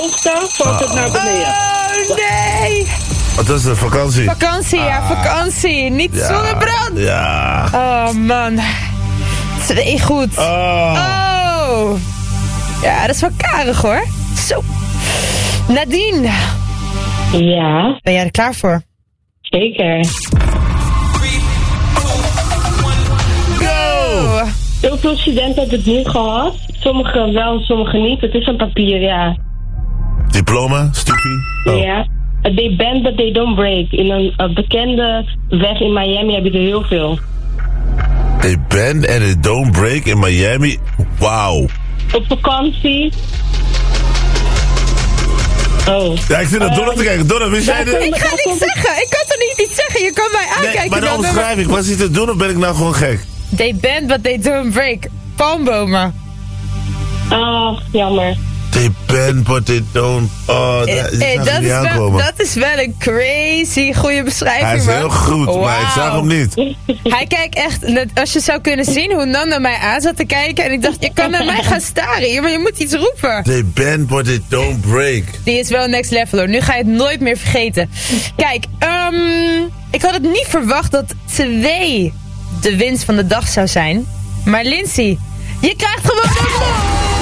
hoogte, valt het naar beneden. Oh, nee! Wat is het, vakantie? Vakantie, ja, vakantie. Niet zonnebrand. Ja. Oh, man. 2 goed. Oh. Ja, dat is wel karig, hoor. Zo. Nadine. Ja, Ben jij er klaar voor? zeker. Go! Heel veel studenten hebben het niet gehad. Sommigen wel, sommigen niet. Het is een papier, ja. Diploma, studie? Oh. Ja. They bend but they don't break. In een bekende weg in Miami heb je er heel veel. They bend and they don't break in Miami. Wauw. Op vakantie. Oh. Ja, ik zit naar Donna te kijken. Donna, wist jij dit? Ik ga niks zeggen. Ik kan toch niet iets zeggen? Je kan mij aankijken. Nee, maar de dan omschrijving. Wat zit te doen of ben ik nou gewoon gek? They bend but they don't break. Palmbomen. Ah, jammer. They bend but they don't... Oh, die zag ik niet aankomen. Dat is wel een crazy goede beschrijving. Hij is man. heel goed, Wow. maar ik zag hem niet. Hij kijkt echt, als je zou kunnen zien hoe Nando mij aan zat te kijken. En ik dacht, je kan naar mij gaan staren hier, maar je moet iets roepen. They bend but they don't break. Die is wel next level hoor, nu ga je het nooit meer vergeten. Kijk, ik had het niet verwacht dat 2 de winst van de dag zou zijn. Maar Lindsay, je krijgt gewoon een